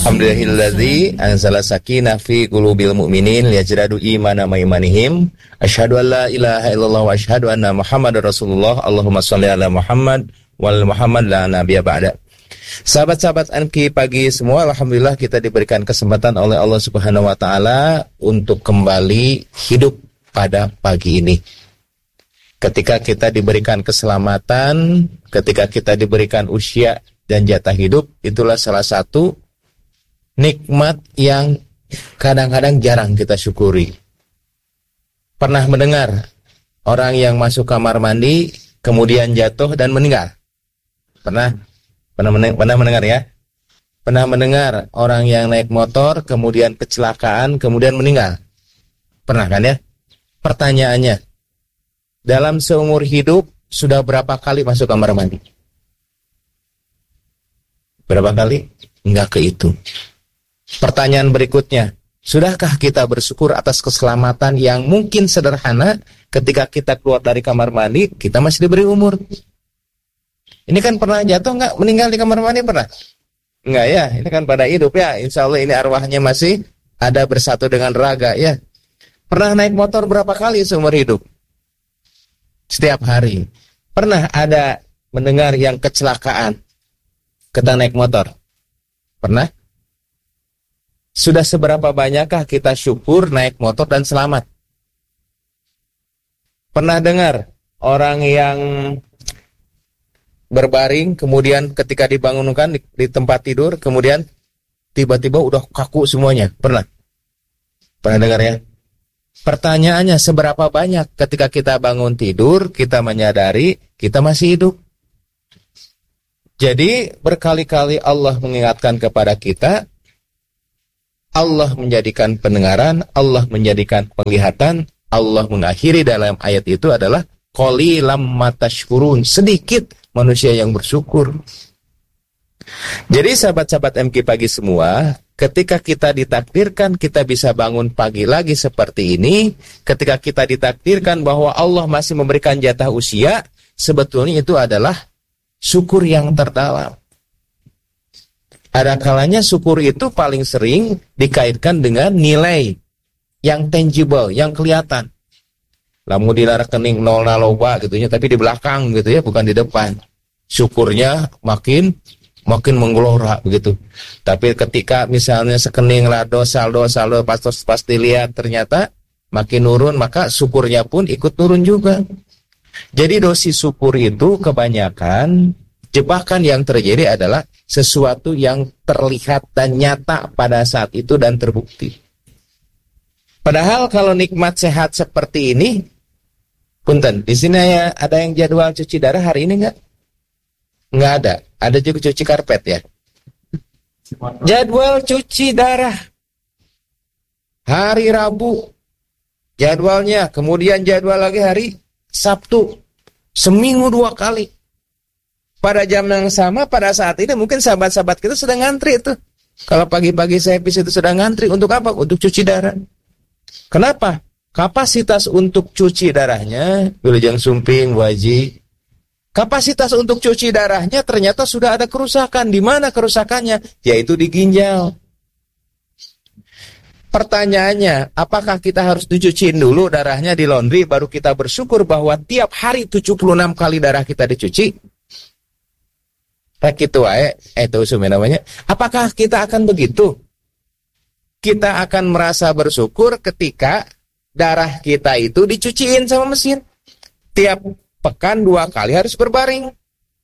Alhamdulillahilladzi anzala sakinah fi qulubil mu'minin liyajradu imana ma imanihim. Asyhadu an la ilaha illallah wa asyhadu anna Muhammadar Rasulullah. Allahumma shalli ala Muhammad wal Muhammad la nabiyya ba'da. Sahabat-sahabat MK pagi semua, alhamdulillah kita diberikan kesempatan oleh Allah Subhanahu wa taala untuk kembali hidup pada pagi ini. Ketika kita diberikan keselamatan, ketika kita diberikan usia dan jatah hidup, itulah salah satu nikmat yang kadang-kadang jarang kita syukuri. Pernah mendengar orang yang masuk kamar mandi kemudian jatuh dan meninggal? Pernah mendengar ya? Pernah mendengar orang yang naik motor kemudian kecelakaan kemudian meninggal? Pernah kan ya? Pertanyaannya, dalam seumur hidup sudah berapa kali masuk kamar mandi? Berapa kali? Enggak kehitung. Pertanyaan berikutnya, sudahkah kita bersyukur atas keselamatan yang mungkin sederhana ketika kita keluar dari kamar mandi, kita masih diberi umur? Ini kan pernah jatuh enggak? Meninggal di kamar mandi pernah? Enggak ya, ini kan pada hidup ya. Insya Allah ini arwahnya masih ada bersatu dengan raga ya. Pernah naik motor berapa kali seumur hidup? Setiap hari. Pernah ada mendengar yang kecelakaan ketika naik motor? Pernah? Sudah seberapa banyakkah kita syukur naik motor dan selamat? Pernah dengar orang yang berbaring kemudian ketika dibangunkan di tempat tidur kemudian tiba-tiba udah kaku semuanya? Pernah? Pernah dengar ya? Pertanyaannya, seberapa banyak ketika kita bangun tidur kita menyadari kita masih hidup? Jadi berkali-kali Allah mengingatkan kepada kita, Allah menjadikan pendengaran, Allah menjadikan penglihatan. Allah mengakhiri dalam ayat itu adalah qalilam matashkurun, sedikit manusia yang bersyukur. Jadi sahabat-sahabat MK pagi semua, ketika kita ditakdirkan kita bisa bangun pagi lagi seperti ini, ketika kita ditakdirkan bahwa Allah masih memberikan jatah usia, sebetulnya itu adalah syukur yang terdalam. Ada kalanya syukur itu paling sering dikaitkan dengan nilai yang tangible, yang kelihatan. Lamun di rekening nol loba gitu ya, tapi di belakang gitu ya, bukan di depan. Syukurnya makin menggelora begitu. Tapi ketika misalnya sekening lado saldo pas dilihat ternyata makin nurun, maka syukurnya pun ikut turun juga. Jadi dosis syukur itu kebanyakan jebakan yang terjadi adalah sesuatu yang terlihat dan nyata pada saat itu dan terbukti. Padahal kalau nikmat sehat seperti ini, punten, di sini ya ada yang jadwal cuci darah hari ini enggak? Enggak ada. Ada juga cuci karpet ya. Jadwal cuci darah hari Rabu jadwalnya, kemudian jadwal lagi hari Sabtu, seminggu 2 kali. Pada jam yang sama, pada saat ini mungkin sahabat-sahabat kita sedang ngantri itu. Kalau pagi-pagi servis itu sedang ngantri untuk apa? Untuk cuci darah. Kenapa? Kapasitas untuk cuci darahnya, Wilujeng Sumping, Waji, kapasitas untuk cuci darahnya ternyata sudah ada kerusakan. Di mana kerusakannya? Yaitu di ginjal. Pertanyaannya, apakah kita harus dicuciin dulu darahnya di laundry baru kita bersyukur bahwa tiap hari 76 kali darah kita dicuci? Itu namanya. Apakah kita akan begitu? Kita akan merasa bersyukur ketika darah kita itu dicuciin sama mesin. Tiap pekan 2 kali harus berbaring.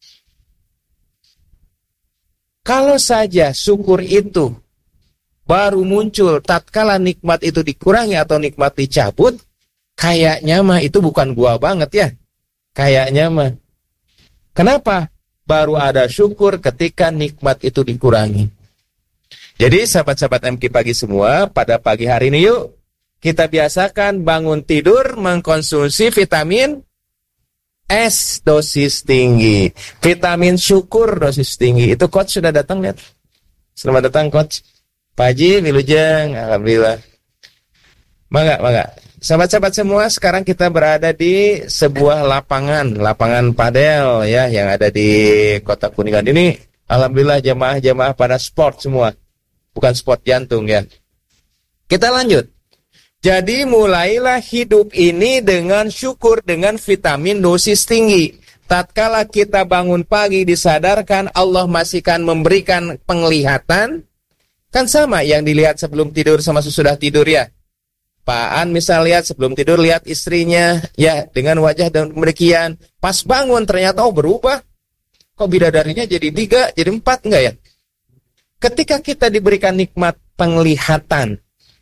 Kalau saja syukur itu baru muncul tatkala nikmat itu dikurangi atau nikmat dicabut, kayaknya mah itu bukan gua banget ya. Kayaknya mah. Kenapa? Baru ada syukur ketika nikmat itu dikurangi. Jadi sahabat-sahabat MK pagi semua, pada pagi hari ini yuk kita biasakan bangun tidur mengkonsumsi vitamin S dosis tinggi, vitamin syukur dosis tinggi. Itu coach sudah datang lihat. Selamat datang coach. Pak Haji, Wilujeng, alhamdulillah. Mangga. Sahabat-sahabat semua, sekarang kita berada di sebuah lapangan padel ya yang ada di Kota Kuningan ini. Alhamdulillah jamaah-jamaah pada sport semua. bukan spot jantung ya. Kita lanjut. Jadi mulailah hidup ini dengan syukur, dengan vitamin dosis tinggi. Tatkala kita bangun pagi disadarkan Allah masihkan memberikan penglihatan, kan sama yang dilihat sebelum tidur sama sesudah tidur ya. Pak An misal lihat sebelum tidur lihat istrinya ya dengan wajah dan demikian. Pas bangun ternyata berubah. Kok bidadarinya jadi 3, jadi 4 enggak ya? Ketika kita diberikan nikmat penglihatan,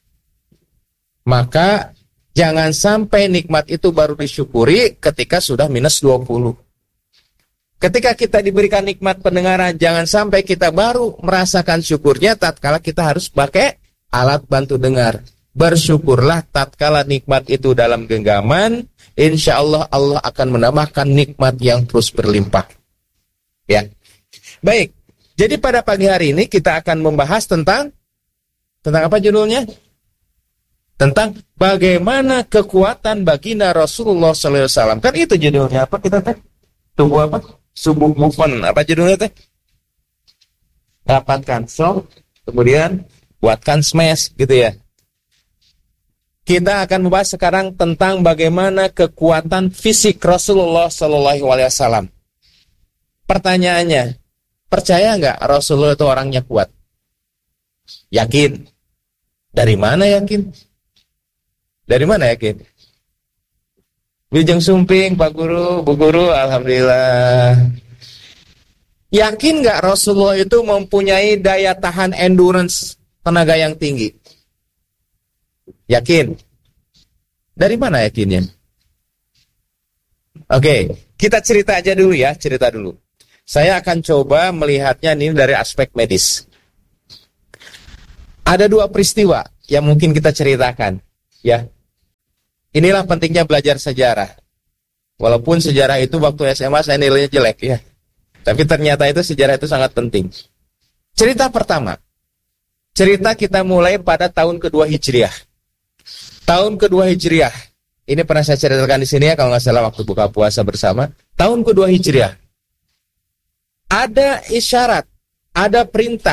maka jangan sampai nikmat itu baru disyukuri ketika sudah minus 20. Ketika kita diberikan nikmat pendengaran, jangan sampai kita baru merasakan syukurnya tatkala kita harus pakai alat bantu dengar. Bersyukurlah tatkala nikmat itu dalam genggaman, insya Allah Allah akan menambahkan nikmat yang terus berlimpah. Ya, baik. Jadi pada pagi hari ini kita akan membahas tentang apa judulnya? Tentang bagaimana kekuatan baginda Rasulullah SAW. Kan itu judulnya apa kita teh? Tubuh apa? Subuh movement. Apa judulnya teh? Dapatkan so, kemudian buatkan smash gitu ya. Kita akan membahas sekarang tentang bagaimana kekuatan fisik Rasulullah SAW. Pertanyaannya, percaya nggak Rasulullah itu orangnya kuat? Yakin. Dari mana yakin? Dari mana yakin? Wilujeng Sumping, Pak Guru, Bu Guru, alhamdulillah. Yakin nggak Rasulullah itu mempunyai daya tahan endurance tenaga yang tinggi? Yakin? Dari mana yakinnya? Oke, kita cerita aja dulu ya, cerita dulu. Saya akan coba melihatnya ini dari aspek medis. Ada 2 peristiwa yang mungkin kita ceritakan, ya. Inilah pentingnya belajar sejarah. Walaupun sejarah itu waktu SMA saya nilainya jelek ya. Tapi ternyata itu sejarah itu sangat penting. Cerita pertama. Cerita kita mulai pada tahun kedua Hijriah. Tahun kedua Hijriah. Ini pernah saya ceritakan di sini ya kalau nggak salah waktu buka puasa bersama. Tahun kedua Hijriah. Ada isyarat, ada perintah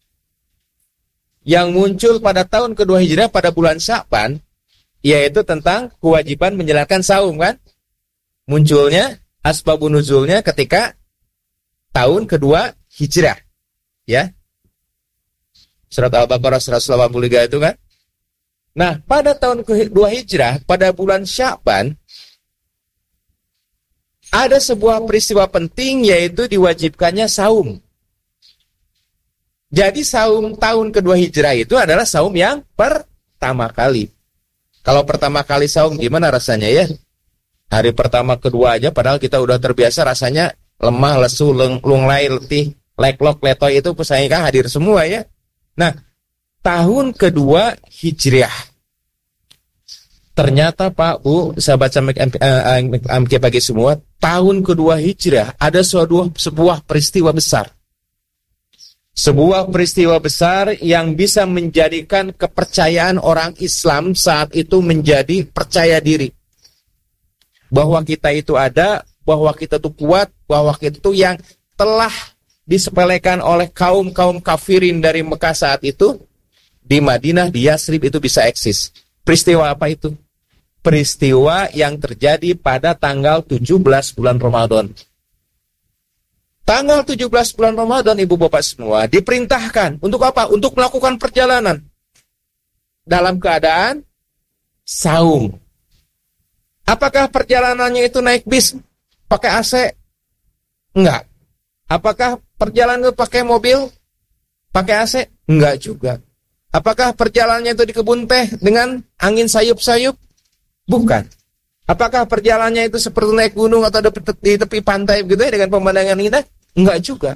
yang muncul pada tahun kedua Hijriah pada bulan Sya'ban, yaitu tentang kewajiban menjalankan saum kan? Munculnya asbabun nuzulnya ketika tahun kedua Hijrah. Ya. Surat Al-Baqarah 183 itu kan? Nah, pada tahun kedua Hijrah, pada bulan Sya'ban, ada sebuah peristiwa penting yaitu diwajibkannya saum. Jadi saum tahun kedua Hijrah itu adalah saum yang pertama kali. Kalau pertama kali saum gimana rasanya ya? Hari pertama kedua aja padahal kita udah terbiasa rasanya lemah, lesu, lunglai, letih, leklok, letoy itu pesaingkah hadir semua ya. Nah, tahun kedua Hijriah. Ternyata Pak, Bu, sahabat MK bagi semua, tahun kedua Hijriah ada sebuah peristiwa besar. Sebuah peristiwa besar yang bisa menjadikan kepercayaan orang Islam saat itu menjadi percaya diri. Bahwa kita itu ada, bahwa kita itu kuat, bahwa kita itu yang telah disepelekan oleh kaum-kaum kafirin dari Mekah saat itu, di Madinah, di Yasrib itu bisa eksis. Peristiwa apa itu? Peristiwa yang terjadi pada tanggal 17 bulan Ramadan. Tanggal 17 bulan Ramadan, Ibu Bapak semua, diperintahkan untuk apa? Untuk melakukan perjalanan dalam keadaan saum. Apakah perjalanannya itu naik bis pakai AC? Enggak. Apakah perjalanan itu pakai mobil pakai AC? Enggak juga. Apakah perjalanannya itu di kebun teh dengan angin sayup-sayup? Bukan. Apakah perjalanannya itu seperti naik gunung atau di tepi pantai gitu ya dengan pemandangan indah? Enggak juga.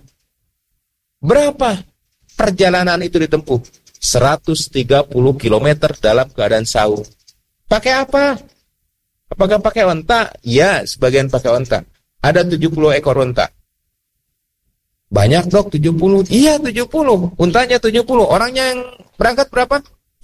Berapa perjalanan itu ditempuh? 130 km dalam keadaan saum. Pakai apa? Apakah pakai onta? Ya, sebagian pakai onta. Ada 70 ekor onta. Banyak dok 70. Iya 70. Untanya 70. Orangnya yang berangkat berapa?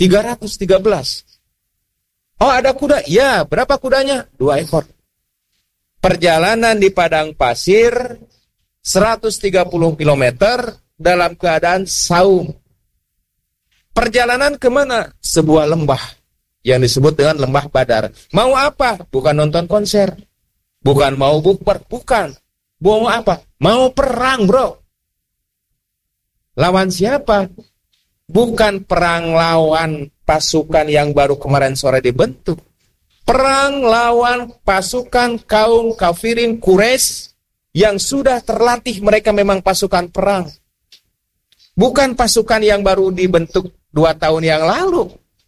313. Oh ada kuda? Ya, berapa kudanya? 2 ekor. Perjalanan di padang pasir 130 km dalam keadaan saum. Perjalanan kemana? Sebuah lembah yang disebut dengan lembah Badar. Mau apa? Bukan nonton konser. Bukan mau bukber. Bukan. Mau apa? Mau perang, bro. Lawan siapa? Bukan perang lawan pasukan yang baru kemarin sore dibentuk. Perang lawan pasukan kaum kafirin Quraisy yang sudah terlatih, mereka memang pasukan perang. Bukan pasukan yang baru dibentuk 2 tahun yang lalu.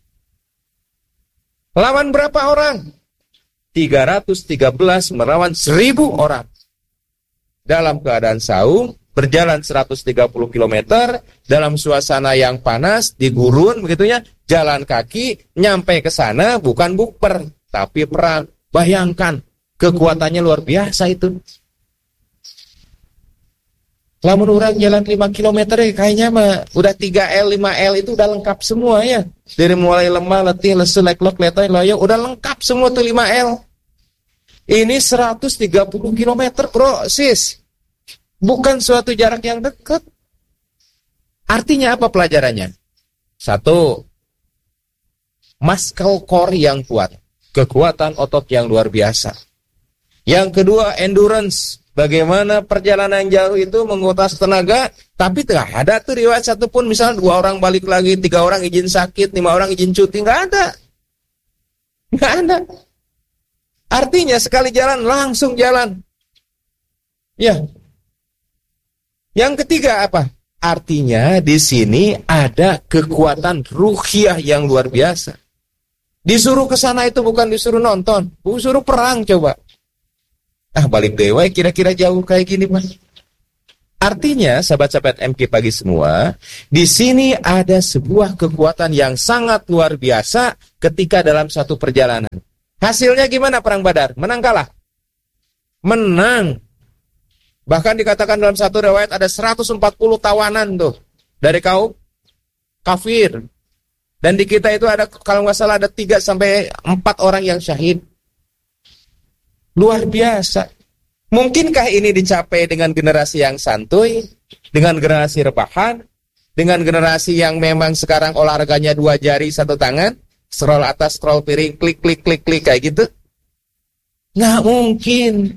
Lawan berapa orang? 313 melawan 1000 orang. Dalam keadaan saum, berjalan 130 km, dalam suasana yang panas, di gurun, begitunya, jalan kaki, nyampe ke sana, bukan bukber, tapi perang. Bayangkan, kekuatannya luar biasa itu. Lamun orang jalan 5 km kayaknya mah udah 3L, 5L itu udah lengkap semua ya. Dari mulai lemah, letih, lesu, leklok, letoy, loyo, udah lengkap semua tuh 5L. Ini 130 km, bro, sis. Bukan suatu jarak yang dekat. Artinya apa pelajarannya? 1, muscle core yang kuat. Kekuatan otot yang luar biasa. Yang kedua, endurance. Bagaimana perjalanan jauh itu menguras tenaga, tapi tidak ada tuh riwayat satupun, misalnya 2 orang balik lagi, 3 orang izin sakit, 5 orang izin cuti, nggak ada. Nggak ada. Artinya sekali jalan, langsung jalan. Ya. Yang ketiga apa? Artinya di sini ada kekuatan ruhiyah yang luar biasa. Disuruh ke sana itu bukan disuruh nonton, disuruh perang coba. Balik dewa kira-kira jauh kayak gini, Mas. Artinya, sahabat-sahabat MK pagi semua, di sini ada sebuah kekuatan yang sangat luar biasa ketika dalam satu perjalanan. Hasilnya gimana perang Badar? Menang kalah? Menang. Bahkan dikatakan dalam satu riwayat ada 140 tawanan tuh dari kaum kafir. Dan di kita itu ada, kalau nggak salah, ada 3 sampai 4 orang yang syahid. Luar biasa. Mungkinkah ini dicapai dengan generasi yang santuy, dengan generasi rebahan, dengan generasi yang memang sekarang olahraganya 2 jari 1 tangan, scroll atas, scroll piring, klik, klik, klik, klik, kayak gitu? Nggak mungkin.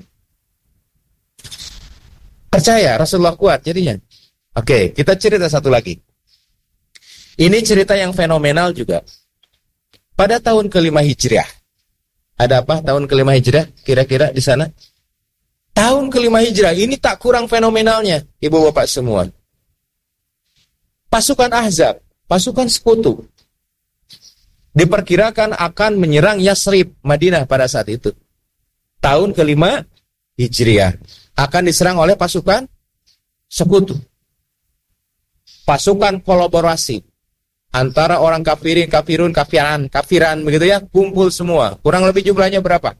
Percaya, Rasulullah kuat jadinya. Oke, kita cerita satu lagi. Ini cerita yang fenomenal juga. Pada tahun ke-5 Hijriah, ada apa tahun ke-5 Hijriah kira-kira di sana? Tahun ke-5 Hijriah ini tak kurang fenomenalnya, ibu bapak semua. Pasukan Ahzab, pasukan sekutu, diperkirakan akan menyerang Yasrib, Madinah pada saat itu. Tahun ke-5 Hijriah akan diserang oleh pasukan sekutu. Pasukan kolaborasi antara orang kafirun, kafiran, begitu ya, kumpul semua. Kurang lebih jumlahnya berapa?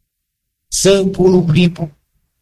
10.000.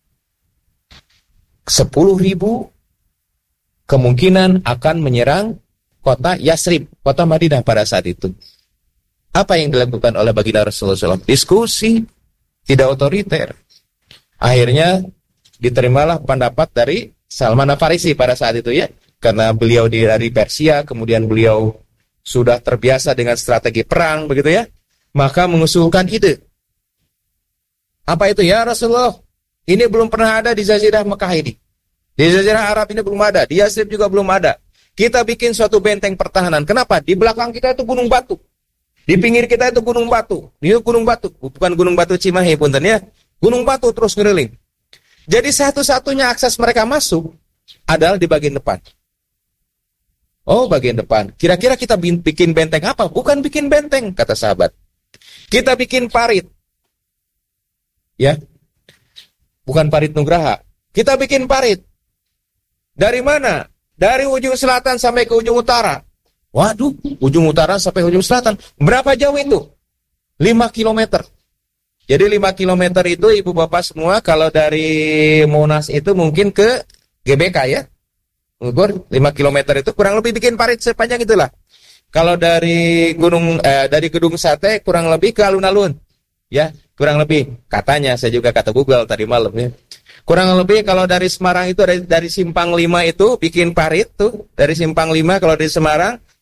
10.000 kemungkinan akan menyerang kota Yasrib, kota Madinah pada saat itu. Apa yang dilakukan oleh baginda Rasulullah SAW? Diskusi, tidak otoriter. Akhirnya diterimalah pendapat dari Salman Al-Farisi pada saat itu ya. Karena beliau dari Persia, kemudian beliau sudah terbiasa dengan strategi perang, begitu ya. Maka mengusulkan ide. Apa itu ya Rasulullah? Ini belum pernah ada di Jazirah Mekah ini. Di Jazirah Arab ini belum ada. Di Yasrib juga belum ada. Kita bikin suatu benteng pertahanan. Kenapa? Di belakang kita itu gunung batu. Di pinggir kita itu gunung batu. Ini gunung batu. Bukan gunung batu Cimahi, punten ya. Gunung batu terus ngeliling. Jadi satu-satunya akses mereka masuk adalah di bagian depan. Oh, bagian depan. Kira-kira kita bikin benteng apa? Bukan bikin benteng, kata sahabat. Kita bikin parit. Ya. Bukan parit Nugraha. Kita bikin parit. Dari mana? Dari ujung selatan sampai ke ujung utara. Waduh, ujung utara sampai ujung selatan. Berapa jauh itu? 5 km. Jadi 5 km itu ibu bapak semua, kalau dari Monas itu mungkin ke GBK ya. Ukur 5 km itu kurang lebih bikin parit sepanjang itulah. Kalau dari Gedung Sate kurang lebih ke alun-alun. Ya, kurang lebih. Katanya, saya juga kata Google tadi malam ya. Kurang lebih kalau dari Semarang itu dari Simpang 5 itu bikin parit tuh. Dari Simpang 5 kalau di Semarang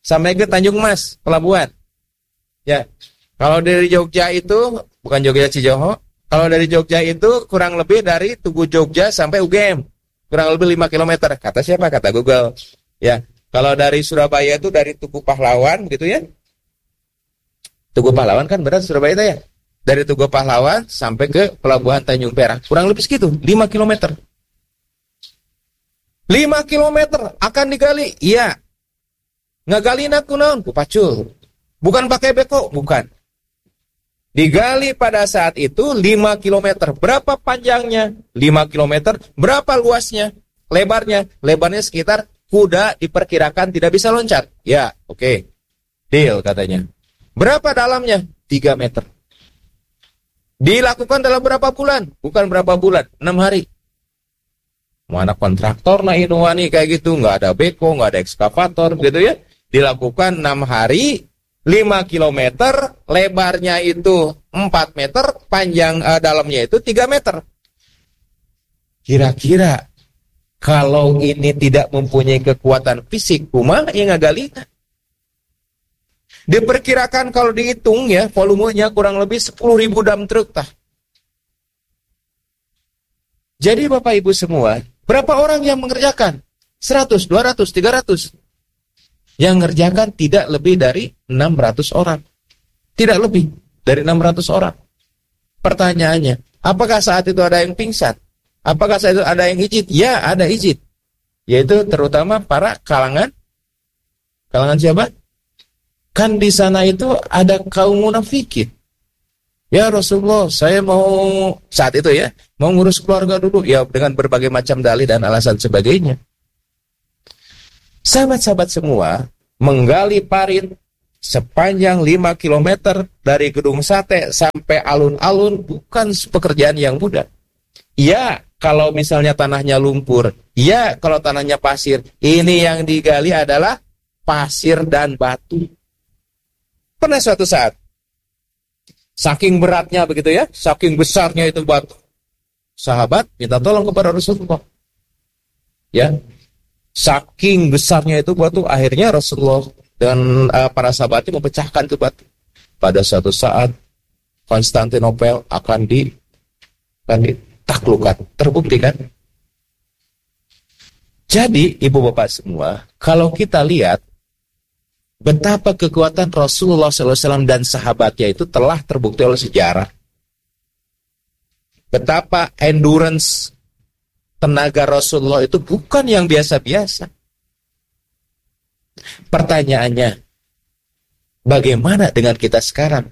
sampai ke Tanjung Mas, pelabuhan. Ya. Kalau dari Jogja itu, bukan Jogja Cijoho, kalau dari Jogja itu kurang lebih dari Tugu Jogja sampai UGM. Kurang lebih 5 km. Kata siapa? Kata Google. Ya. Kalau dari Surabaya itu dari Tugu Pahlawan gitu ya. Tugu Pahlawan kan berat Surabaya itu ya. Dari Tugu Pahlawan sampai ke pelabuhan Tanjung Perak. Kurang lebih segitu, 5 km. 5 km akan digali. Iya. Ngagali aku naon? Ku pacul. Bukan pakai beko, bukan. Digali pada saat itu 5 km. Berapa panjangnya? 5 km. Berapa luasnya? Lebarnya? Lebarnya sekitar kuda diperkirakan tidak bisa loncat. Ya, oke. Deal katanya. Berapa dalamnya? 3 meter. Dilakukan dalam berapa bulan? Bukan berapa bulan, 6 hari. Mana kontraktor nah inuani kayak gitu, nggak ada beko, nggak ada ekskavator gitu ya. Dilakukan 6 hari, 5 km, lebarnya itu 4 meter, panjang dalamnya itu 3 meter. Kira-kira kalau ini tidak mempunyai kekuatan fisik, kumaha yang ngagalina? Diperkirakan kalau dihitung ya, volumenya kurang lebih 10.000 dump truck tah. Jadi Bapak Ibu semua, berapa orang yang mengerjakan? 100, 200, 300. Yang mengerjakan tidak lebih dari 600 orang. Tidak lebih dari 600 orang. Pertanyaannya, apakah saat itu ada yang pingsan? Apakah saat itu ada yang ijid? Ya, ada ijid. Yaitu terutama para kalangan siapa? Kan di sana itu ada kaum munafikin. Ya Rasulullah, saya mau saat itu ya, mau ngurus keluarga dulu. Ya dengan berbagai macam dalih dan alasan sebagainya. Sahabat-sahabat semua menggali parit sepanjang 5 km dari Gedung Sate sampai alun-alun bukan pekerjaan yang mudah. Ya, kalau misalnya tanahnya lumpur, ya kalau tanahnya pasir, ini yang digali adalah pasir dan batu. Pernah suatu saat, saking beratnya begitu ya, saking besarnya itu batu, sahabat minta tolong kepada Rasulullah. Ya, saking besarnya itu batu, akhirnya Rasulullah dan para sahabatnya memecahkan itu batu. Pada suatu saat Konstantinopel akan ditaklukkan, terbukti kan? Jadi ibu bapak semua, kalau kita lihat betapa kekuatan Rasulullah SAW dan sahabatnya itu telah terbukti oleh sejarah. Betapa endurance tenaga Rasulullah itu bukan yang biasa-biasa. Pertanyaannya, bagaimana dengan kita sekarang?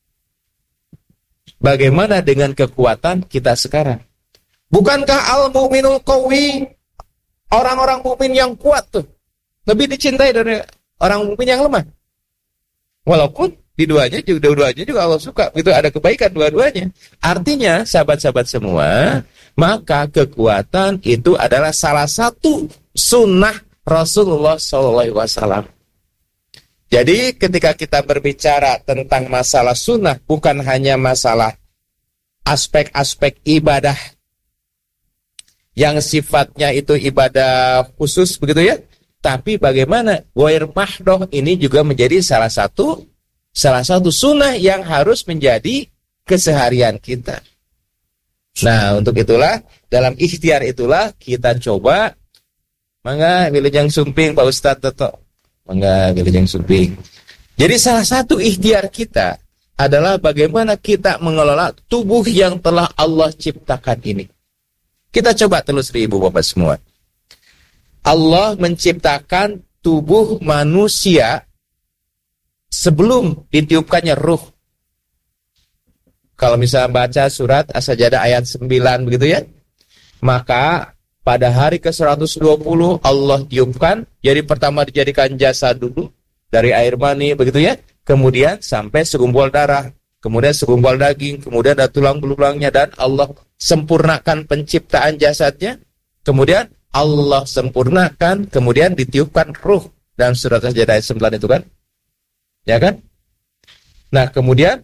Bagaimana dengan kekuatan kita sekarang? Bukankah al-mu'minul qawi, orang-orang mukmin yang kuat tuh lebih dicintai dari orang mukmin yang lemah? Walaupun dua-duanya juga Allah suka, itu ada kebaikan dua-duanya. Artinya, sahabat-sahabat semua, maka kekuatan itu adalah salah satu sunnah Rasulullah SAW. Jadi ketika kita berbicara tentang masalah sunnah, bukan hanya masalah aspek-aspek ibadah yang sifatnya itu ibadah khusus begitu ya, tapi bagaimana ghair mahdoh ini juga menjadi salah satu sunnah yang harus menjadi keseharian kita. Nah, untuk itulah, dalam ikhtiar itulah kita coba mangga wilujeng sumping Pak Ustadz Toto. Mangga wilujeng sumping. Jadi salah satu ikhtiar kita adalah bagaimana kita mengelola tubuh yang telah Allah ciptakan ini. Kita coba telusuri ibu bapak semua. Allah menciptakan tubuh manusia sebelum ditiupkannya ruh. Kalau misalnya baca surat As-Sajdah ayat 9 begitu ya, maka pada hari ke-120 Allah tiupkan. Jadi pertama dijadikan jasad dulu dari air mani begitu ya, kemudian sampai segumpal darah, kemudian segumpal daging, kemudian ada tulang belulangnya, dan Allah sempurnakan penciptaan jasadnya. Kemudian Allah sempurnakan, kemudian ditiupkan ruh dalam surat As-Sajdah ayat 9 itu kan, ya kan? Nah kemudian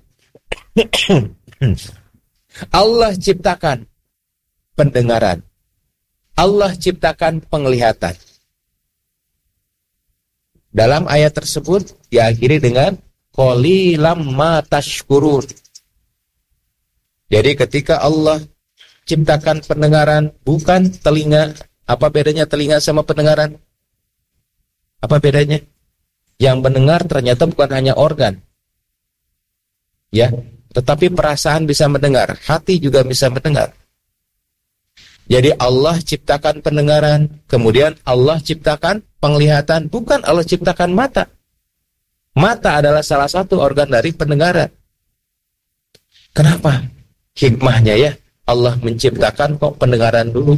Allah ciptakan pendengaran, Allah ciptakan penglihatan. Dalam ayat tersebut diakhiri dengan qalilam ma tashkurun. Jadi ketika Allah ciptakan pendengaran, bukan telinga. Apa bedanya telinga sama pendengaran? Apa bedanya? Yang mendengar ternyata bukan hanya organ, ya, tetapi perasaan bisa mendengar, hati juga bisa mendengar. Jadi Allah ciptakan pendengaran, kemudian Allah ciptakan penglihatan, bukan Allah ciptakan mata. Mata adalah salah satu organ dari pendengaran. Kenapa? Hikmahnya ya, Allah menciptakan kok pendengaran dulu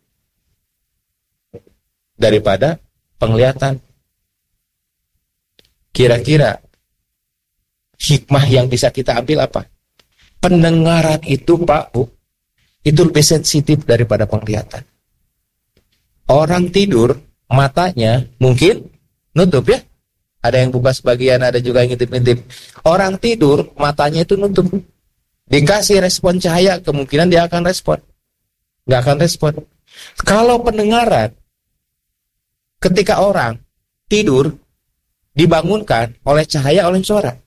daripada penglihatan. Kira-kira hikmah yang bisa kita ambil apa? Pendengaran itu, Pak, Bu, itu lebih sensitif daripada penglihatan. Orang tidur, matanya mungkin nutup ya. Ada yang buka sebagian, ada juga yang ngintip-ngintip. Orang tidur, matanya itu nutup. Dikasih respon cahaya, kemungkinan dia akan respon. Nggak akan respon. Kalau pendengaran, ketika orang tidur, dibangunkan oleh cahaya, oleh suara.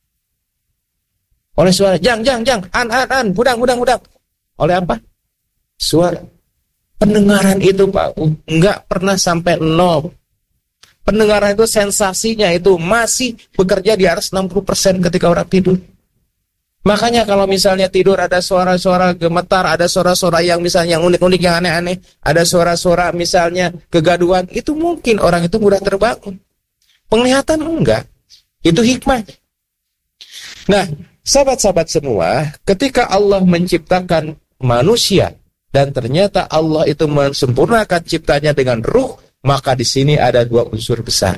Oleh suara, jang, an, budang. Oleh apa? Suara. Pendengaran itu, Pak, nggak pernah sampai nol. Pendengaran itu sensasinya itu masih bekerja di atas 60% ketika orang tidur. Makanya kalau misalnya tidur ada suara-suara gemetar, ada suara-suara yang misalnya yang unik-unik, yang aneh-aneh, ada suara-suara misalnya kegaduhan, itu mungkin orang itu mudah terbangun. Penglihatan enggak. Itu hikmah. Nah, sahabat-sahabat semua, ketika Allah menciptakan manusia dan ternyata Allah itu mensempurnakan ciptanya dengan ruh, maka di sini ada dua unsur besar.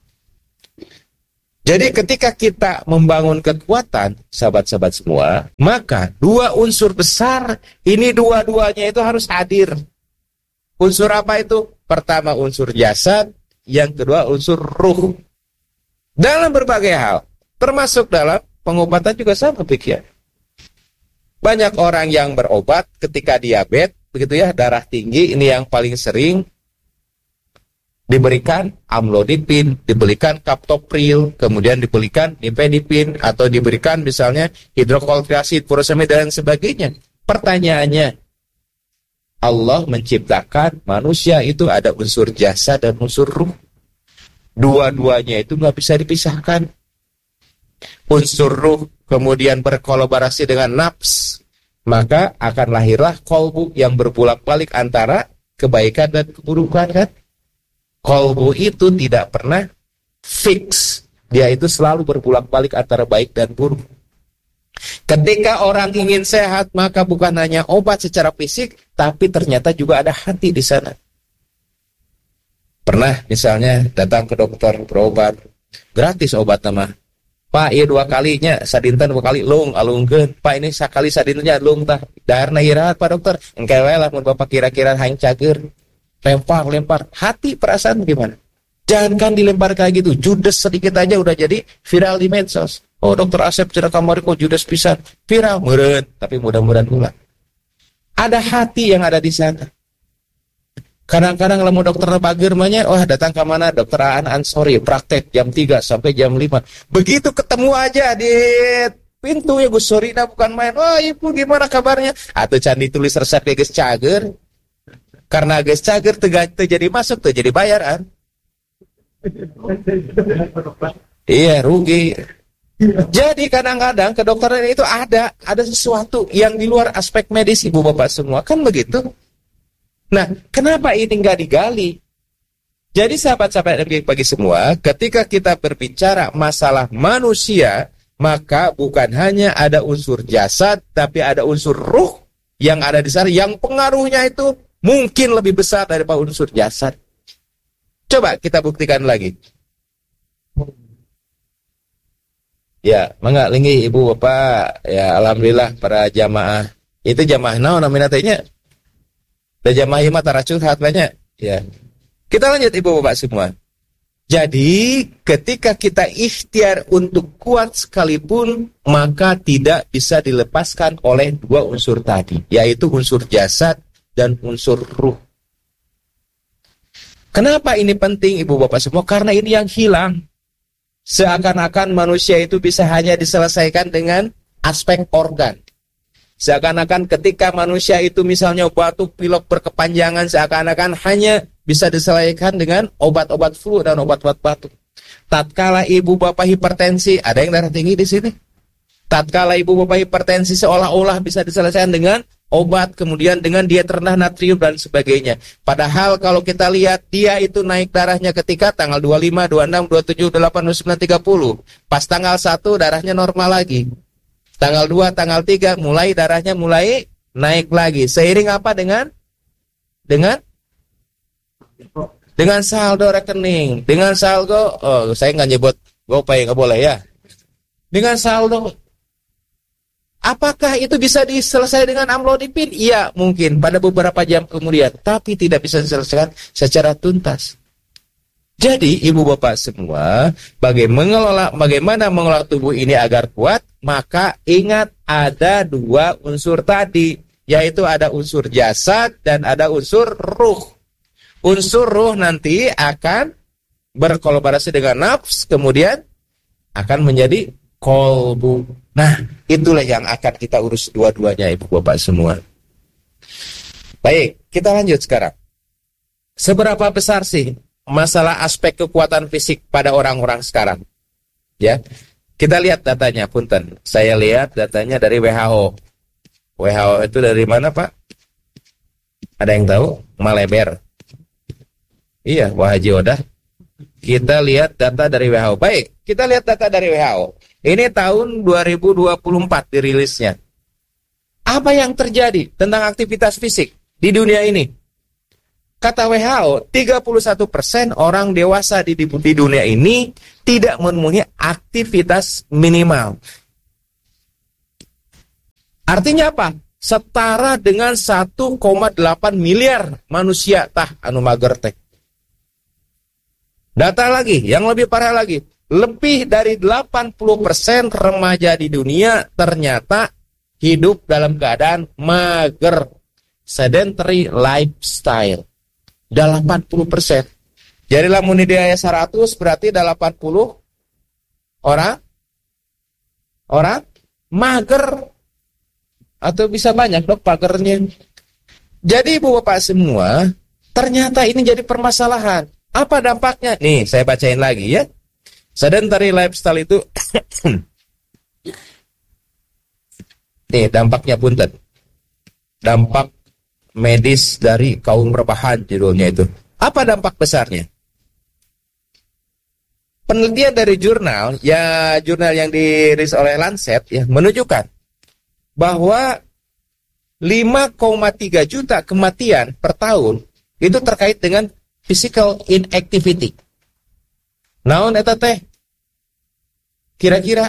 Jadi ketika kita membangun kekuatan, sahabat-sahabat semua, maka dua unsur besar ini dua-duanya itu harus hadir. Unsur apa itu? Pertama unsur jasad, yang kedua unsur ruh. Dalam berbagai hal, termasuk dalam pengobatan juga sama demikian. Banyak orang yang berobat ketika diabetes, begitu ya, darah tinggi, ini yang paling sering diberikan amlodipin, diberikan captopril, kemudian diberikan nifedipin, atau diberikan misalnya hidroklorotiazid, furosemid dan sebagainya. Pertanyaannya, Allah menciptakan manusia itu ada unsur jasad dan unsur ruh. Dua-duanya itu nggak bisa dipisahkan. Unsur ruh kemudian berkolaborasi dengan nafs, maka akan lahirlah kolbu yang berbolak-balik antara kebaikan dan keburukan, kan? Kolbu itu tidak pernah fix, dia itu selalu berbolak-balik antara baik dan buruk. Ketika orang ingin sehat, maka bukan hanya obat secara fisik, tapi ternyata juga ada hati di sana. Pernah misalnya datang ke dokter berobat, gratis obat nama. Pak, iya 2 kalinya, sadinten 2 kali lung, alungkeun. Pak, ini sakali sadintennya lung tah. Daharna irahat Pak dokter. Engke wae lah mun Bapak kira-kira hayang cager. Lempar. Hati, perasaan gimana? Jangan dilempar kayak gitu. Judes sedikit aja udah jadi viral di medsos. Oh, dokter Asep cerita kamari kok judes pisan. Viral, meureun, tapi mudah-mudahan pula. Ada hati yang ada di sana. Kadang-kadang kalau dokter bager mahnya, wah datang ke mana? Dokter Ansori, praktek jam 3 sampai jam 5. Begitu ketemu aja di pintunya Gus Sorina bukan main. Oh, ibu gimana kabarnya? Atau can ditulis resep geus cager. Karena geus cager teu jadi masuk, teu jadi bayaran. Iya, rugi. Jadi kadang-kadang kedokteran itu ada sesuatu yang di luar aspek medis, ibu bapak semua, kan begitu. Nah, kenapa ini nggak digali? Jadi sahabat-sahabat yang bagi semua, ketika kita berbicara masalah manusia, maka bukan hanya ada unsur jasad, tapi ada unsur ruh yang ada di sana, yang pengaruhnya itu mungkin lebih besar daripada unsur jasad. Coba kita buktikan lagi. Ya, mangga linggi ibu bapak, ya alhamdulillah para jamaah. Itu jamaah naon namina teh nya? Da jamaah ieu mah tara curhat banyak. Ya. Kita lanjut ibu bapak semua. Jadi, ketika kita ikhtiar untuk kuat sekalipun, maka tidak bisa dilepaskan oleh dua unsur tadi, yaitu unsur jasad dan unsur ruh. Kenapa ini penting ibu bapak semua? Karena ini yang hilang. Seakan-akan manusia itu bisa hanya diselesaikan dengan aspek organ. Seakan-akan ketika manusia itu misalnya batuk pilek berkepanjangan, seakan-akan hanya bisa diselesaikan dengan obat-obat flu dan obat-obat batuk. Tatkala ibu bapak hipertensi, ada yang darah tinggi di sini? Tatkala ibu bapak hipertensi seolah-olah bisa diselesaikan dengan obat, kemudian dengan diet rendah natrium dan sebagainya. Padahal kalau kita lihat dia itu naik darahnya ketika tanggal 25, 26, 27, 28, 29, 30. Pas tanggal 1 darahnya normal lagi. Tanggal 2, tanggal 3 mulai darahnya mulai naik lagi. Seiring apa dengan saldo rekening, dengan saldo, saya nggak nyebut GoPay, nggak boleh ya. Dengan saldo, apakah itu bisa diselesaikan dengan amlodipin? Iya, mungkin pada beberapa jam kemudian, tapi tidak bisa diselesaikan secara tuntas. Jadi, ibu bapak semua, bagaimana mengelola tubuh ini agar kuat, maka ingat ada dua unsur tadi, yaitu ada unsur jasad dan ada unsur ruh. Unsur ruh nanti akan berkolaborasi dengan nafs, kemudian akan menjadi kolbu. Nah, itulah yang akan kita urus dua-duanya ibu bapak semua. Baik, kita lanjut sekarang. Seberapa besar sih masalah aspek kekuatan fisik pada orang-orang sekarang? Ya, kita lihat datanya, punten. Saya lihat datanya dari WHO. WHO itu dari mana, Pak? Ada yang tahu? Maleber. Iya, Wah Haji Odah. Kita lihat data dari WHO. Baik, kita lihat data dari WHO. Ini tahun 2024 dirilisnya. Apa yang terjadi tentang aktivitas fisik di dunia ini? Kata WHO, 31% orang dewasa di dunia ini tidak memenuhi aktivitas minimal. Artinya apa? Setara dengan 1,8 miliar manusia anu mager teh. Data lagi, yang lebih parah lagi, lebih dari 80% remaja di dunia ternyata hidup dalam keadaan mager, sedentary lifestyle. 80%. Jadi lamun dia 100 berarti 80 orang mager, atau bisa banyak dok magernya. Jadi ibu bapak semua, ternyata ini jadi permasalahan. Apa dampaknya? Nih, saya bacain lagi ya. Sedentary lifestyle itu nih dampaknya punten. Dampak medis dari kaum rebahan judulnya itu. Apa dampak besarnya? Penelitian dari jurnal yang dirilis oleh Lancet ya menunjukkan bahwa 5,3 juta kematian per tahun itu terkait dengan physical inactivity. Naon eta teh? Kira-kira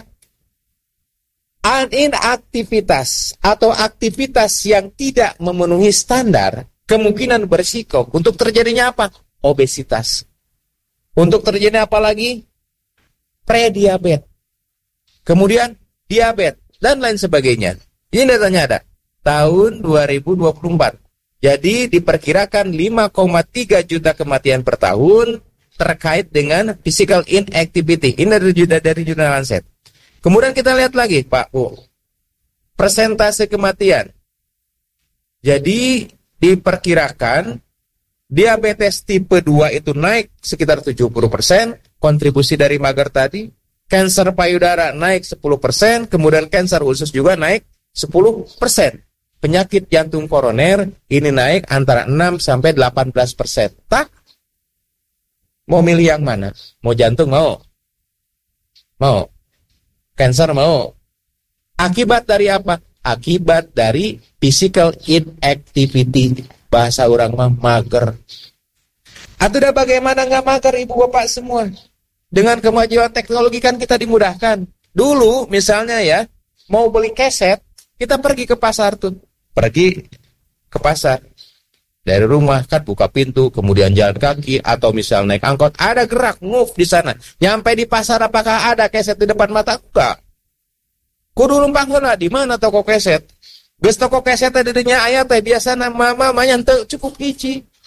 inaktivitas atau aktivitas yang tidak memenuhi standar kemungkinan berisiko untuk terjadinya apa? Obesitas. Untuk terjadinya apa lagi? Prediabetes. Kemudian diabetes dan lain sebagainya. Ini datanya ada. Tahun 2024. Jadi diperkirakan 5,3 juta kematian per tahun terkait dengan physical inactivity. Ini dari jurnal Lancet. Kemudian kita lihat lagi, Pak Bu. Persentase kematian. Jadi diperkirakan diabetes tipe 2 itu naik sekitar 70%, kontribusi dari mager tadi. Kanker payudara naik 10%, kemudian kanker usus juga naik 10%. Penyakit jantung koroner ini naik antara 6 sampai 18%. Tak? Mau milih yang mana? Mau jantung mau? Mau. Kanker mau. Akibat dari apa? Akibat dari physical inactivity. Bahasa orang mah mager. Atau udah bagaimana nggak mager ibu bapak semua? Dengan kemajuan teknologi kan kita dimudahkan. Dulu misalnya ya, mau beli keset, kita pergi ke pasar tuh. Pergi ke pasar. Dari rumah kan buka pintu, kemudian jalan kaki, atau misal naik angkot, ada gerak, move di sana. Nyampe di pasar apakah ada keset di depan mata? Enggak. Kudu lumpang heula di mana toko keset? Geus toko keset teh didinya aya teh biasana mama teu cukup hiji.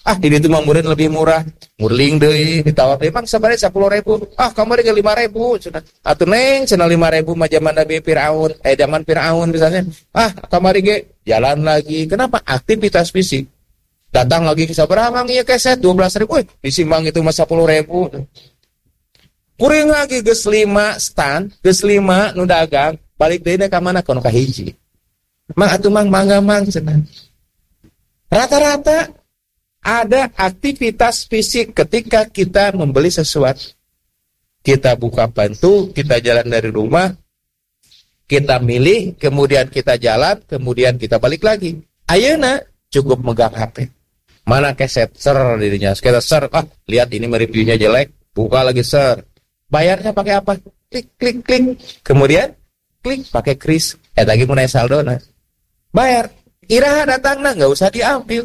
Ini tuh murid lebih murah. Ngurling deh, ditawar emang sebenarnya 10.000. Kamari ke 5.000. Atuh neng, cenah 5.000 mah zaman Nabi Firaun, zaman Firaun misalnya. Kamari ge jalan lagi. Kenapa? Aktivitas fisik. Datang lagi ke sabaraha mang ieu keset 12.000. Disimbang itu mah 10.000. Kuring lagi geus 5 stand, geus 5 nu dagang, balik deui ka mana kono ka hiji. Mang atuh mang mangga mang cenah. Rata-rata ada aktivitas fisik ketika kita membeli sesuatu. Kita buka pintu, kita jalan dari rumah, kita milih, kemudian kita jalan, kemudian kita balik lagi. Ayeuna cukup megang HP. Mana keset ser dirinya, kita ser, lihat ini reviewnya jelek, buka lagi ser. Bayarnya pakai apa? Klik, klik, klik. Kemudian klik pakai kris. Lagi mau naik saldo, nah. Bayar. Iraha datangna nggak usah diambil.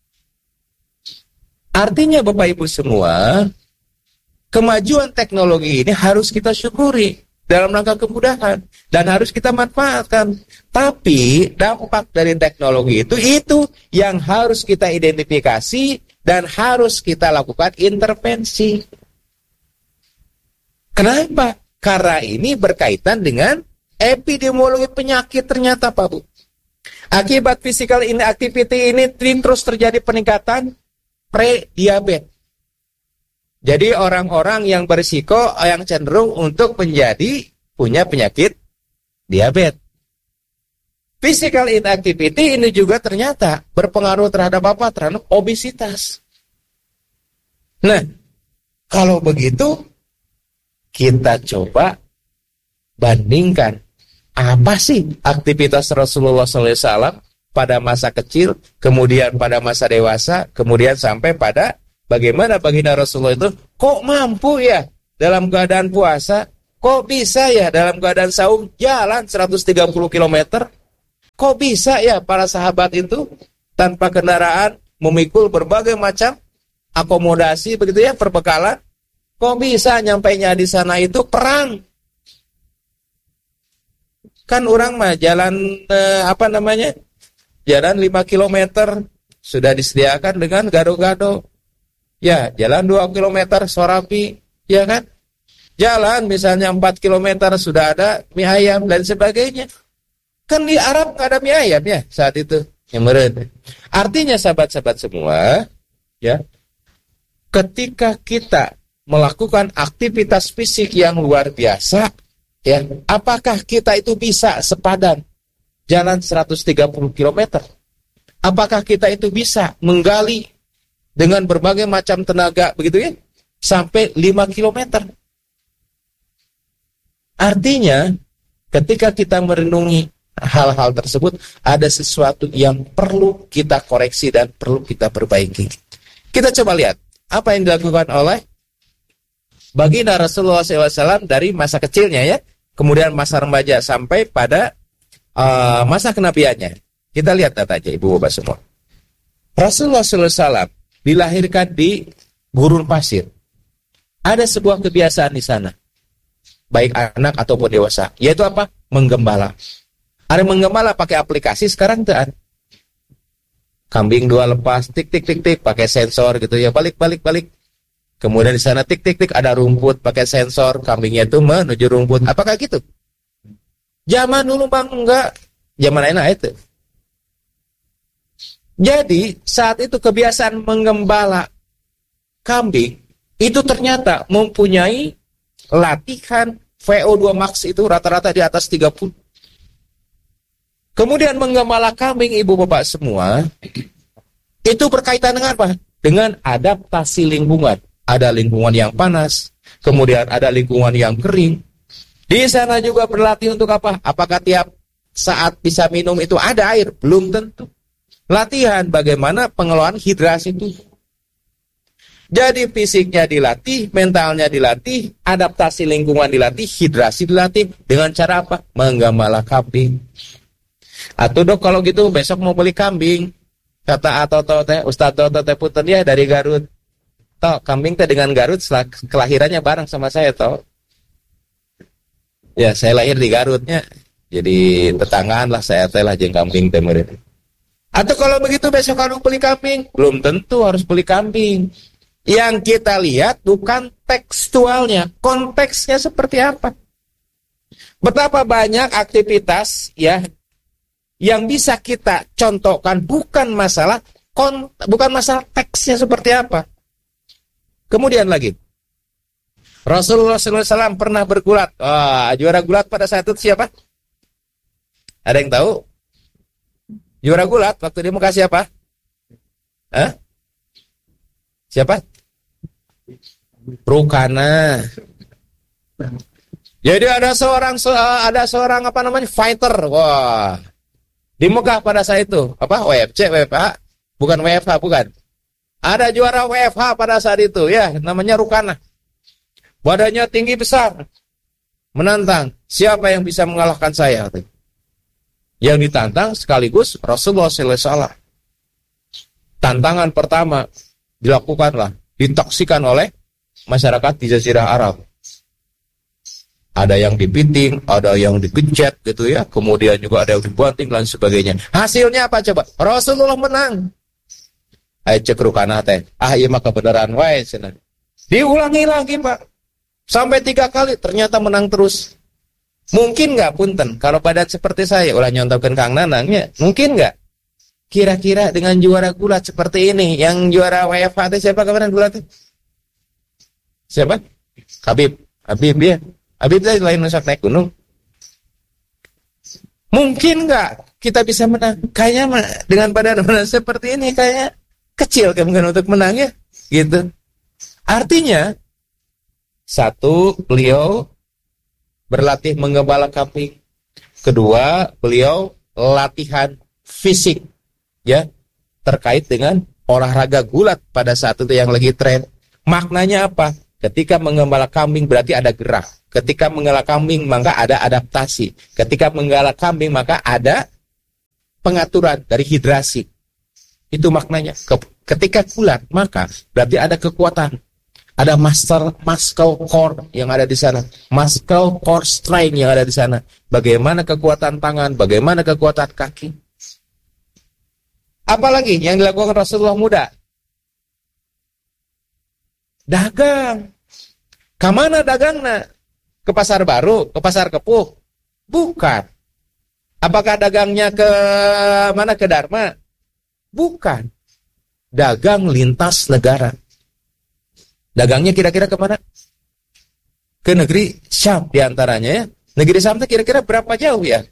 Artinya Bapak Ibu semua, kemajuan teknologi ini harus kita syukuri dalam rangka kemudahan dan harus kita manfaatkan. Tapi dampak dari teknologi itu yang harus kita identifikasi dan harus kita lakukan intervensi. Kenapa? Karena ini berkaitan dengan epidemiologi penyakit ternyata Pak Bu. Akibat physical inactivity ini terus terjadi peningkatan pre-diabetes. Jadi orang-orang yang berisiko yang cenderung untuk punya penyakit diabetes. Physical inactivity ini juga ternyata berpengaruh terhadap apa? Terhadap obesitas. Nah, kalau begitu kita coba bandingkan apa sih aktivitas Rasulullah SAW pada masa kecil, kemudian pada masa dewasa, kemudian sampai pada bagaimana baginda Rasulullah itu kok mampu ya dalam keadaan puasa, kok bisa ya dalam keadaan saum jalan 130 km, kok bisa ya para sahabat itu tanpa kendaraan memikul berbagai macam akomodasi begitu ya, perbekalan, kok bisa nyampainya di sana itu perang. Kan orang mah jalan jalan 5 km sudah disediakan dengan gado-gado. Ya, jalan 2 km sorapi, ya kan? Jalan misalnya 4 km sudah ada mie ayam dan sebagainya. Kan di Arab nggak ada mie ayam ya saat itu. Yang meren. Artinya sahabat-sahabat semua, ya, ketika kita melakukan aktivitas fisik yang luar biasa, ya, apakah kita itu bisa sepadan jalan 130 km? Apakah kita itu bisa menggali dengan berbagai macam tenaga begitu ya sampai 5 km? Artinya ketika kita merenungi hal-hal tersebut, ada sesuatu yang perlu kita koreksi dan perlu kita perbaiki. Kita coba lihat apa yang dilakukan oleh baginda Rasulullah SAW dari masa kecilnya ya, kemudian masa remaja sampai pada masa kenabiannya. Kita lihat datanya ibu bapak semua. Rasulullah SAW dilahirkan di gurun pasir. Ada sebuah kebiasaan di sana, baik anak ataupun dewasa, yaitu apa? Menggembala. Ada menggembala pakai aplikasi sekarang tuh. Kambing 2 lepas, tik tik tik tik, pakai sensor gitu ya, balik. Kemudian di sana tik tik tik ada rumput pakai sensor, kambingnya itu menuju rumput. Apakah gitu? Zaman dulu Bang enggak, zaman enak itu. Jadi saat itu kebiasaan menggembala kambing itu ternyata mempunyai latihan VO2 max itu rata-rata di atas 30. Kemudian menggembala kambing ibu bapak semua itu berkaitan dengan apa? Dengan adaptasi lingkungan. Ada lingkungan yang panas, kemudian ada lingkungan yang kering. Di sana juga berlatih untuk apa? Apakah tiap saat bisa minum itu ada air? Belum tentu. Latihan bagaimana pengelolaan hidrasi itu. Jadi fisiknya dilatih, mentalnya dilatih, adaptasi lingkungan dilatih, hidrasi dilatih. Dengan cara apa? Menggembala kambing. Atau dok kalau gitu besok mau beli kambing. Kata Toto teh, Ustaz Toto teh puter dia dari Garut. Toh, kambing teh dengan Garut kelahirannya bareng sama saya toh. Ya, saya lahir di Garutnya. Jadi tetanggaan lah saya teh lah jeung kambing teh meureun. Atau kalau begitu besok harus beli kambing? Belum tentu harus beli kambing. Yang kita lihat bukan tekstualnya, konteksnya seperti apa. Betapa banyak aktivitas ya yang bisa kita contohkan bukan masalah teksnya seperti apa. Kemudian lagi, Rasulullah SAW pernah bergulat. Juara gulat pada saat itu siapa? Ada yang tahu? Juara gulat waktu di Mekah siapa? Siapa? Rukana. Jadi ada seorang fighter. Wah. Di Mekah pada saat itu, WFC, WFH? Bukan WFH, bukan. Ada juara WFH pada saat itu ya, namanya Rukana. Badannya tinggi besar. Menantang, siapa yang bisa mengalahkan saya? Yang ditantang sekaligus Rasulullah SAW. Tantangan pertama dilakukanlah, ditaksikan oleh masyarakat di Jazirah Arab. Ada yang dipiting, ada yang digencet gitu ya, kemudian juga ada yang dibanting dan sebagainya. Hasilnya apa coba? Rasulullah menang. Ayo cek Rukana teh. Iya mah kebenaran wae cenah. Diulangi lagi, Pak. Sampai 3 kali ternyata menang terus. Mungkin nggak punten kalau badan seperti saya ulah nyontohkeun Kang Nanangnya, mungkin nggak? Kira-kira dengan juara gulat seperti ini, yang juara WFH siapa kemarin gulat? Siapa? Habib ya. Habib tadi lain nusak naik gunung. Mungkin nggak kita bisa menang? Kayaknya dengan badan seperti ini kayak kecil kemungkinan untuk menangnya, gitu. Artinya, satu, beliau berlatih menggembala kambing. Kedua, beliau latihan fisik, ya, terkait dengan olahraga gulat pada saat itu yang lagi tren. Maknanya apa? Ketika menggembala kambing berarti ada gerak. Ketika menggembala kambing maka ada adaptasi. Ketika menggembala kambing maka ada pengaturan dari hidrasi. Itu maknanya. Ketika gulat maka berarti ada kekuatan. Ada muscle core yang ada di sana. Muscle core strength yang ada di sana. Bagaimana kekuatan tangan, bagaimana kekuatan kaki. Apalagi yang dilakukan Rasulullah muda? Dagang. Kamana dagangna? Ke pasar baru, ke pasar Kepuh? Bukan. Apakah dagangnya ke mana? Ke Dharma? Bukan. Dagang lintas negara. Dagangnya kira-kira kemana? Ke negeri Syam diantaranya ya. Negeri Syam itu kira-kira berapa jauh ya?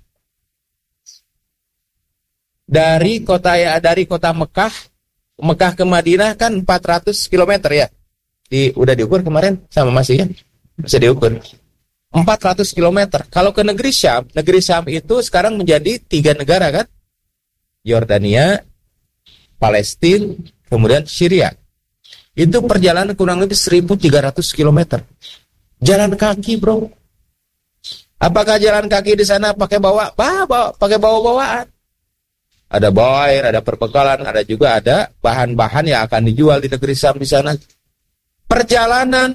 Dari kota Mekah ke Madinah kan 400 km ya. Udah diukur kemarin sama masih ya? Bisa diukur. 400 km. Kalau ke negeri Syam itu sekarang menjadi 3 negara kan? Yordania, Palestina, kemudian Syria. Itu perjalanan kurang lebih 1.300 km. Jalan kaki, bro. Apakah jalan kaki di sana pakai bawa-bawaan? Ada bawair, ada perbekalan, ada juga ada bahan-bahan yang akan dijual di negeri Syam di sana. Perjalanan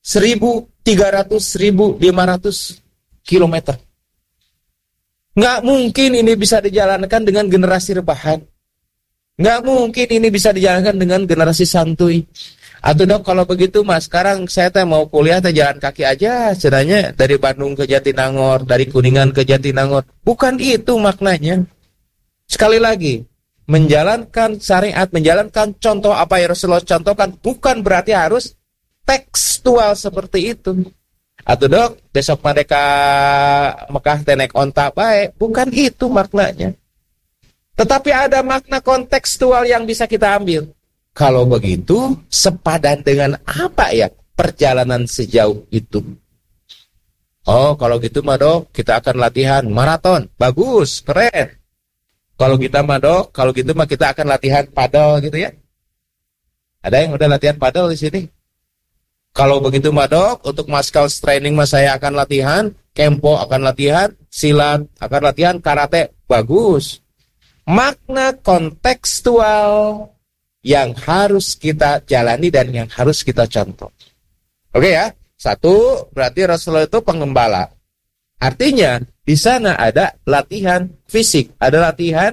1.300-1.500 km. Nggak mungkin ini bisa dijalankan dengan generasi rebahan. Nggak mungkin ini bisa dijalankan dengan generasi santuy. Atau dok, kalau begitu mas, sekarang saya mau kuliah jalan kaki aja, sebenarnya dari Bandung ke Jatinangor, dari Kuningan ke Jatinangor. Bukan itu maknanya. Sekali lagi, menjalankan syariat, menjalankan contoh apa yang Rasulullah contohkan, bukan berarti harus tekstual seperti itu. Atau dok, besok mereka Mekah tenek onta baik, bukan itu maknanya. Tetapi ada makna kontekstual yang bisa kita ambil. Kalau begitu, sepadan dengan apa ya perjalanan sejauh itu? Oh, kalau gitu mah dok, kita akan latihan maraton. Bagus, keren. Kalau kita mah dok, kalau gitu mah kita akan latihan padel gitu ya. Ada yang udah latihan padel di sini? Kalau begitu mah dok, untuk muscle training mah saya akan latihan, kempo akan latihan, silat akan latihan, karate. Bagus. Makna kontekstual yang harus kita jalani dan yang harus kita contoh. Oke ya, satu berarti Rasulullah itu pengembala. Artinya di sana ada latihan fisik, ada latihan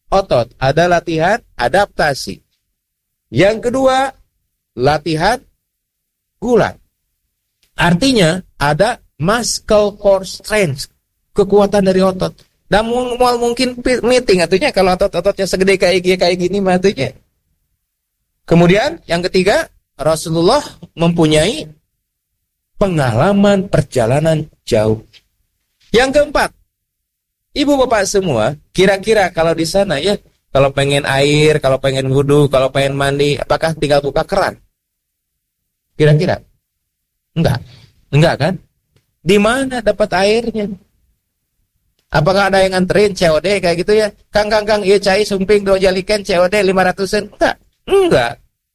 otot, ada latihan adaptasi. Yang kedua, latihan gulat. Artinya ada muscle core strength, kekuatan dari otot. Dan mungkin meeting artinya kalau otot-ototnya segede kayak gini matunya. Kemudian yang ketiga, Rasulullah mempunyai pengalaman perjalanan jauh. Yang keempat, ibu bapak semua, kira-kira kalau di sana ya, kalau pengen air, kalau pengen wudu, kalau pengen mandi, apakah tinggal buka keran? Kira-kira? Enggak kan? Di mana dapat airnya? Apakah ada yang nganterin COD kayak gitu ya? Kang, iya cai sumping do jalikan COD 500-an. Enggak.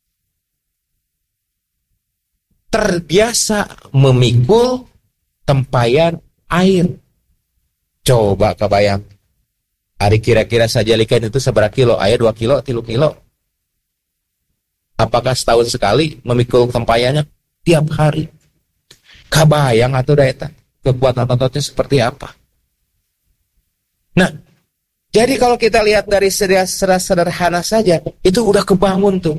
Terbiasa memikul tempayan air. Coba kebayang. Hari kira-kira saja jalikan itu seberapa kilo? Air 2 kilo, 3 kilo. Apakah setahun sekali memikul tempayannya? Tiap hari. Kabayang atau daeta kekuatan ototnya seperti apa? Nah, jadi kalau kita lihat dari sederhana saja, itu udah kebangun tuh.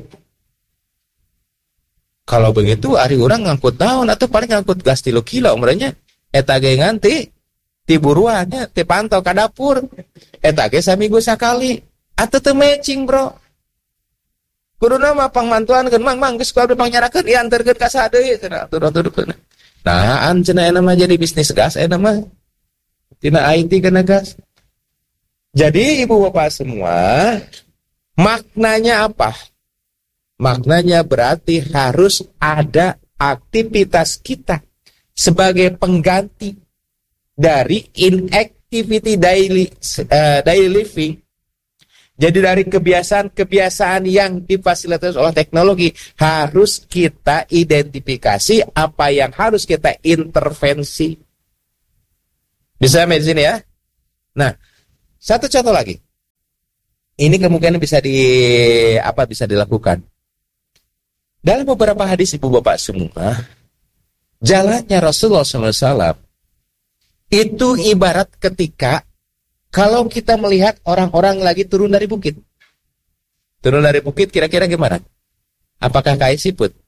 Kalau begitu, hari orang ngangkut daun atau paling ngangkut gas 3 kilo, umurnya eta ge nganti ti buruannya, ti pantau ka dapur. Eta ge saminggu sakali. Atuh teu matching, Bro. Kuduna mah pangmantuankeun, mang geus kudu pangnyarakeun ianterkeun ka sadeui cenah atuh-atuh. Nah, cenah eta mah jadi bisnis gas eta mah. Tina IT kena gas. Jadi ibu bapak semua, maknanya apa? Maknanya berarti harus ada aktivitas kita sebagai pengganti dari inactivity daily living. Jadi dari kebiasaan-kebiasaan yang difasilitasi oleh teknologi harus kita identifikasi apa yang harus kita intervensi. Bisa di sini ya? Nah, satu contoh lagi. Ini kemungkinan bisa dilakukan. Dalam beberapa hadis ibu bapak semua, jalannya Rasulullah SAW itu ibarat ketika kalau kita melihat orang-orang lagi turun dari bukit. Turun dari bukit kira-kira gimana? Apakah kayak siput?